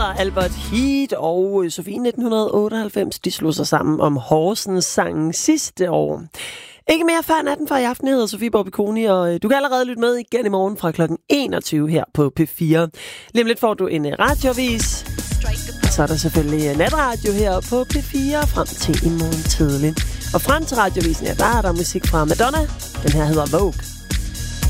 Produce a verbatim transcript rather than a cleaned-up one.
hedder Albert Heat, og Sofie nitten otteoghalvfems, de slog sig sammen om Horsens sangen sidste år. Ikke mere før natten fra i aften. Jeg hedder Sofie Borbiconi, og du kan allerede lytte med igen i morgen fra klokken enogtyve her på P fire. Lige om lidt får du en radioavis. Så er der selvfølgelig natradio her på P fire frem til i morgen tidlig. Og frem til radiovisen, ja, der er der musik fra Madonna. Den her hedder Vogue.